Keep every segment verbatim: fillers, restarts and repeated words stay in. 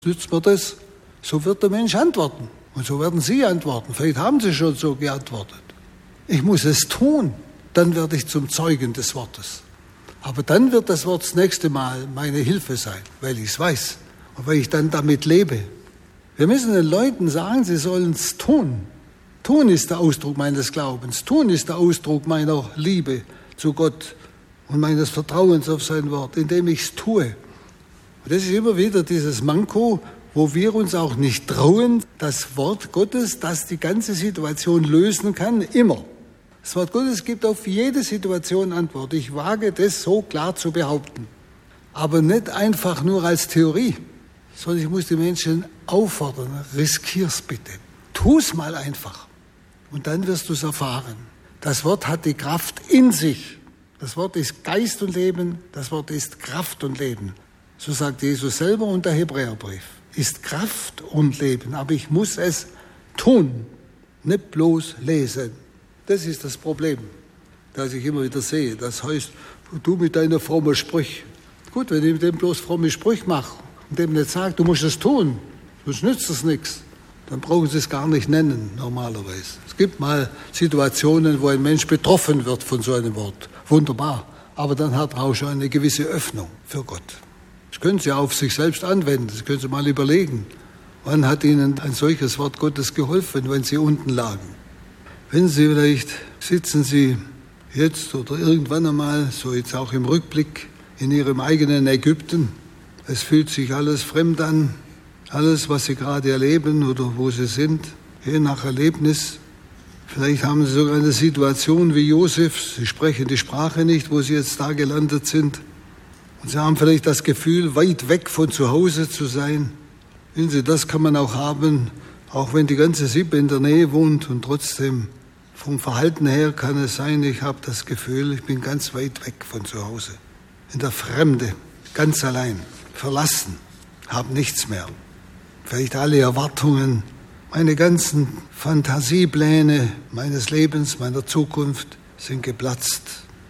Nützt mir das? So wird der Mensch antworten. Und so werden Sie antworten. Vielleicht haben Sie schon so geantwortet. Ich muss es tun, dann werde ich zum Zeugen des Wortes. Aber dann wird das Wort das nächste Mal meine Hilfe sein, weil ich es weiß und weil ich dann damit lebe. Wir müssen den Leuten sagen, sie sollen es tun. Tun ist der Ausdruck meines Glaubens. Tun ist der Ausdruck meiner Liebe zu Gott und meines Vertrauens auf sein Wort, indem ich es tue. Und das ist immer wieder dieses Manko, wo wir uns auch nicht trauen, das Wort Gottes, das die ganze Situation lösen kann, immer. Das Wort Gottes gibt auf jede Situation Antwort. Ich wage das so klar zu behaupten. Aber nicht einfach nur als Theorie, sondern ich muss die Menschen auffordern, riskier's bitte. Tu's mal einfach. Und dann wirst du es erfahren. Das Wort hat die Kraft in sich. Das Wort ist Geist und Leben, das Wort ist Kraft und Leben. So sagt Jesus selber und der Hebräerbrief. Ist Kraft und Leben, aber ich muss es tun, nicht bloß lesen. Das ist das Problem, das ich immer wieder sehe. Das heißt, du mit deiner frommen Sprüche. Gut, wenn ich mit dem bloß fromme Sprüche mache und dem nicht sage, du musst es tun, sonst nützt es nichts, dann brauchen sie es gar nicht nennen, normalerweise. Es gibt mal Situationen, wo ein Mensch betroffen wird von so einem Wort. Wunderbar, aber dann hat er auch schon eine gewisse Öffnung für Gott. Das können Sie auf sich selbst anwenden, das können Sie mal überlegen. Wann hat Ihnen ein solches Wort Gottes geholfen, wenn Sie unten lagen? Wenn Sie vielleicht, sitzen Sie jetzt oder irgendwann einmal, so jetzt auch im Rückblick, in Ihrem eigenen Ägypten. Es fühlt sich alles fremd an, alles, was Sie gerade erleben oder wo Sie sind, je nach Erlebnis. Vielleicht haben Sie sogar eine Situation wie Josef, Sie sprechen die Sprache nicht, wo Sie jetzt da gelandet sind. Und Sie haben vielleicht das Gefühl, weit weg von zu Hause zu sein. Wissen Sie, das kann man auch haben, auch wenn die ganze Sippe in der Nähe wohnt und trotzdem vom Verhalten her kann es sein, ich habe das Gefühl, ich bin ganz weit weg von zu Hause. In der Fremde, ganz allein, verlassen, habe nichts mehr. Vielleicht alle Erwartungen, meine ganzen Fantasiepläne meines Lebens, meiner Zukunft sind geplatzt.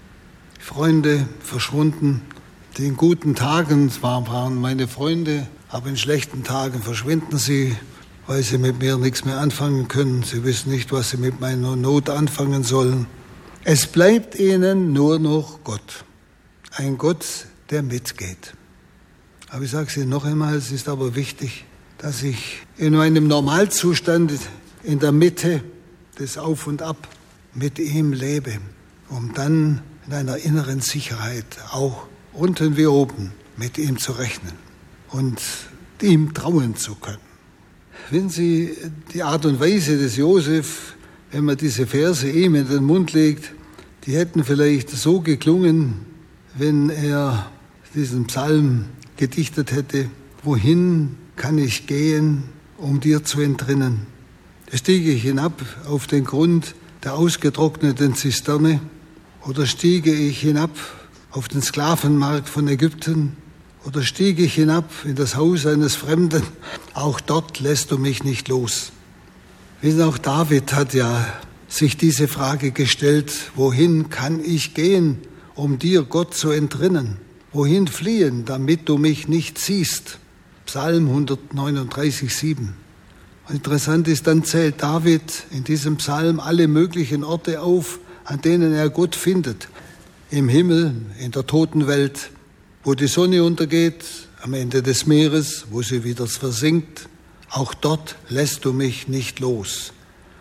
Freunde verschwunden. Die in guten Tagen zwar waren meine Freunde, aber in schlechten Tagen verschwinden sie, weil sie mit mir nichts mehr anfangen können. Sie wissen nicht, was sie mit meiner Not anfangen sollen. Es bleibt ihnen nur noch Gott. Ein Gott, der mitgeht. Aber ich sage es Ihnen noch einmal, es ist aber wichtig, dass ich in meinem Normalzustand in der Mitte des Auf und Ab mit ihm lebe, um dann in einer inneren Sicherheit auch unten wie oben mit ihm zu rechnen und ihm trauen zu können. Wenn Sie die Art und Weise des Josef, wenn man diese Verse ihm in den Mund legt, die hätten vielleicht so geklungen, wenn er diesen Psalm gedichtet hätte: Wohin kann ich gehen, um dir zu entrinnen? Da stiege ich hinab auf den Grund der ausgetrockneten Zisterne oder stiege ich hinab auf den Sklavenmarkt von Ägypten oder stiege ich hinab in das Haus eines Fremden, auch dort lässt du mich nicht los. Wissen, auch David hat ja sich diese Frage gestellt: Wohin kann ich gehen, um dir, Gott, zu entrinnen? Wohin fliehen, damit du mich nicht siehst? Psalm hundertneununddreißig, sieben. Interessant ist, dann zählt David in diesem Psalm alle möglichen Orte auf, an denen er Gott findet. Im Himmel, in der Totenwelt, wo die Sonne untergeht, am Ende des Meeres, wo sie wieder versinkt. Auch dort lässt du mich nicht los.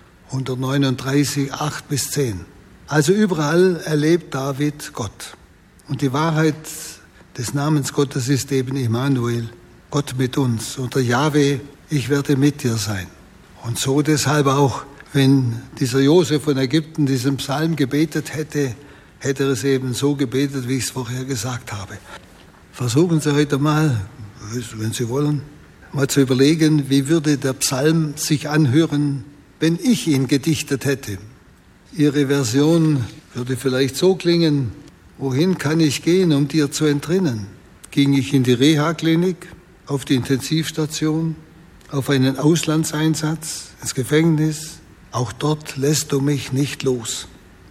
hundertneununddreißig, acht bis zehn. Also überall erlebt David Gott. Und die Wahrheit des Namens Gottes ist eben Immanuel, Gott mit uns. Unter Jahwe, ich werde mit dir sein. Und so deshalb auch, wenn dieser Josef von Ägypten diesen Psalm gebetet hätte, hätte er es eben so gebetet, wie ich es vorher gesagt habe. Versuchen Sie heute mal, wenn Sie wollen, mal zu überlegen, wie würde der Psalm sich anhören, wenn ich ihn gedichtet hätte. Ihre Version würde vielleicht so klingen: Wohin kann ich gehen, um dir zu entrinnen? Ging ich in die Reha-Klinik, auf die Intensivstation, auf einen Auslandseinsatz, ins Gefängnis? Auch dort lässt du mich nicht los.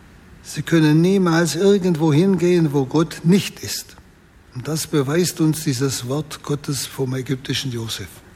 Sie können niemals irgendwo hingehen, wo Gott nicht ist. Und das beweist uns dieses Wort Gottes vom ägyptischen Josef.